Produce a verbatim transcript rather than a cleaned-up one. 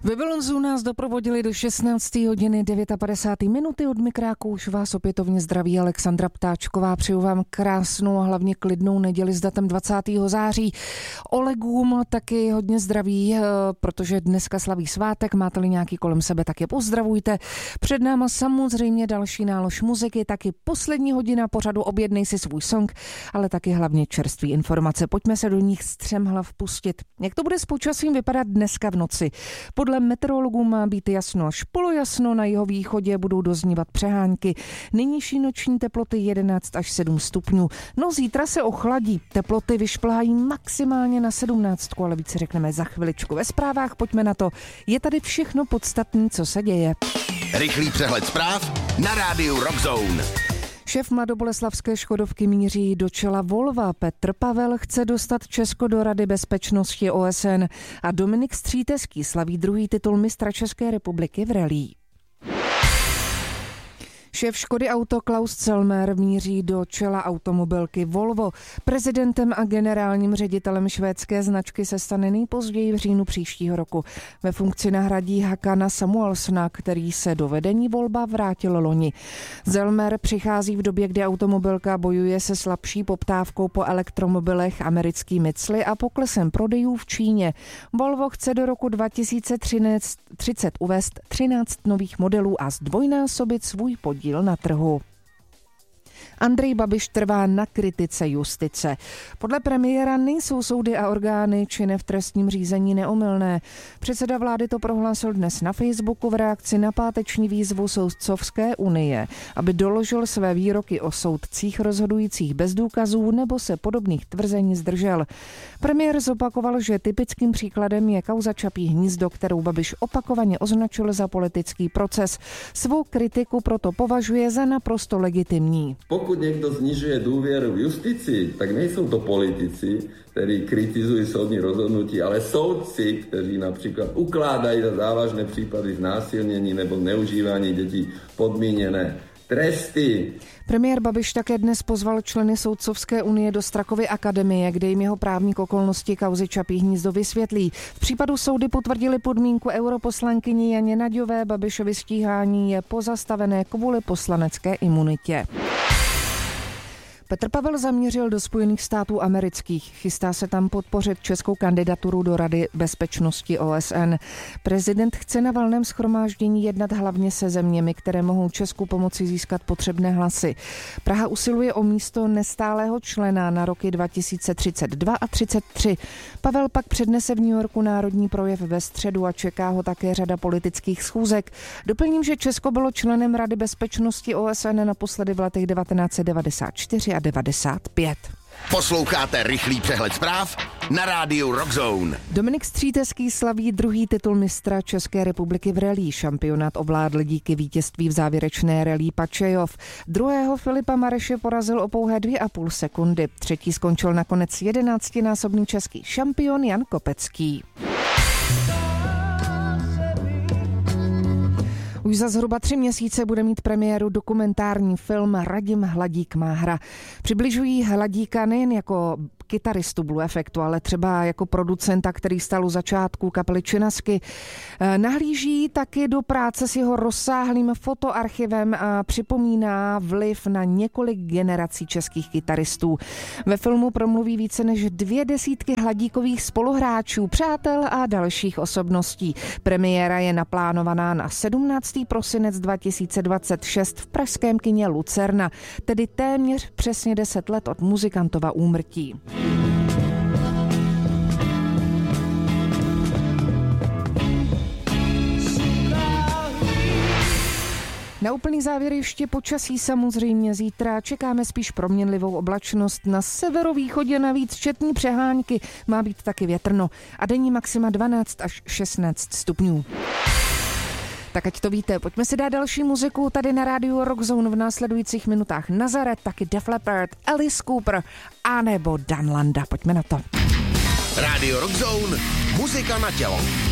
Babylonzu nás doprovodili do šestnácté hodiny padesát devět minuty. Od mikráku už vás opětovně zdraví Alexandra Ptáčková. Přeju vám krásnou a hlavně klidnou neděli s datem dvacátého září. Olegům taky hodně zdraví, protože dneska slaví svátek. Máte-li nějaký kolem sebe, tak je pozdravujte. Před náma samozřejmě další nálož muziky, taky poslední hodina pořadu Objednej si svůj song, ale taky hlavně čerství informace. Pojďme se do nich střemhlav pustit. Jak to bude s počasím vypadat dneska v noci? Podle meteorologů má být jasno až polojasno, na jeho východě budou doznívat přehánky. Nejnižší noční teploty jedenáct až sedm stupňů. No zítra se ochladí, teploty vyšplhají maximálně na sedmnáct, ale více řekneme za chviličku. Ve zprávách pojďme na to. Je tady všechno podstatné, co se děje. Rychlý přehled zpráv na rádiu Rockzone. Šéf mladoboleslavské Škodovky míří do čela Volva. Petr Pavel chce dostat Česko do Rady bezpečnosti O S N a Dominik Stříteský slaví druhý titul mistra České republiky v rallye. Šéf Škody Auto Klaus Celmer míří do čela automobilky Volvo. Prezidentem a generálním ředitelem švédské značky se stane nejpozději v říjnu příštího roku. Ve funkci nahradí Hakana Samuelsona, který se do vedení Volva vrátil loni. Celmer přichází v době, kdy automobilka bojuje se slabší poptávkou po elektromobilech americkými cly a poklesem prodejů v Číně. Volvo chce do roku dva tisíce třicet uvést třináct nových modelů a zdvojnásobit svůj podíl na trhu. Andrej Babiš trvá na kritice justice. Podle premiéra nejsou soudy a orgány činné v trestním řízení neomylné. Předseda vlády to prohlásil dnes na Facebooku v reakci na páteční výzvu Soudcovské unie, aby doložil své výroky o soudcích rozhodujících bez důkazů nebo se podobných tvrzení zdržel. Premiér zopakoval, že typickým příkladem je kauza Čapí hnízdo, kterou Babiš opakovaně označil za politický proces. Svou kritiku proto považuje za naprosto legitimní. Pokud někdo snižuje důvěru v justici, tak nejsou to politici, kteří kritizují soudní rozhodnutí, ale soudci, kteří například ukládají za závažné případy znásilnění nebo zneužívání dětí podmíněné tresty. Premiér Babiš také dnes pozval členy Soudcovské unie do Strakovy akademie, kde jim jeho právník okolnosti kauzy Čapí hnízdo vysvětlí. V případu soudy potvrdili podmínku europoslankyni Janě Naďové. Babišovi stíhání je pozastavené kvůli poslanecké imunitě. Petr Pavel zamířil do Spojených států amerických. Chystá se tam podpořit českou kandidaturu do Rady bezpečnosti O S N. Prezident chce na valném shromáždění jednat hlavně se zeměmi, které mohou Česku pomoci získat potřebné hlasy. Praha usiluje o místo nestálého člena na roky dva tisíce třicet dva a třicet tři. Pavel pak přednese v New Yorku národní projev ve středu a čeká ho také řada politických schůzek. Doplním, že Česko bylo členem Rady bezpečnosti O S N naposledy v letech devatenáct set devadesát čtyři a devadesát pět. Posloucháte rychlý přehled zpráv na rádiu Rockzone. Dominik Stříteský slaví druhý titul mistra České republiky v rallye. Šampionát ovládl díky vítězství v závěrečné rallye Pačejov. Druhého Filipa Mareše porazil o pouhé dvě a půl sekundy. Třetí skončil nakonec jedenáctinásobný český šampion Jan Kopecký. Už za zhruba tři měsíce bude mít premiéru dokumentární film Radim Hladík má hra. Přibližují Hladíka nejen jako kytaristu Blue Effectu, ale třeba jako producenta, který stál u začátku kapely Činasky. Nahlíží taky do práce s jeho rozsáhlým fotoarchivem a připomíná vliv na několik generací českých kytaristů. Ve filmu promluví více než dvě desítky Hladíkových spoluhráčů, přátel a dalších osobností. Premiéra je naplánovaná na sedmnáctého prosince dva tisíce dvacet šest v pražském kině Lucerna, tedy téměř přesně deset let od muzikantova úmrtí. Na úplný závěr ještě počasí samozřejmě zítra. Čekáme spíš proměnlivou oblačnost. Na severovýchodě navíc četní přehánky, má být taky větrno a denní maxima dvanáct až šestnáct stupňů. Tak ať to víte, pojďme si dát další muziku tady na rádiu Rockzone v následujících minutách. Nazaret, taky Def Leppard, Alice Cooper a nebo Dan Landa. Pojďme na to. Rádio Rockzone, muzika na tělo.